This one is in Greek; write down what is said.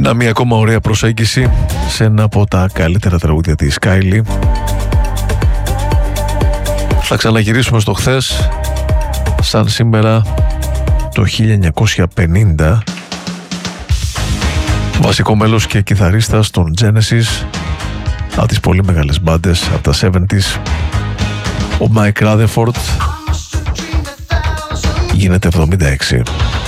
Μια ακόμα ωραία προσέγγιση σε ένα από τα καλύτερα τραγούδια της Kylie. Θα ξαναγυρίσουμε στο χθες, σαν σήμερα το 1950. Βασικό μέλος και κιθαρίστας των Genesis, από τις πολύ μεγάλες μπάντες από τα 70's, ο Mike Rutherford, γίνεται 76.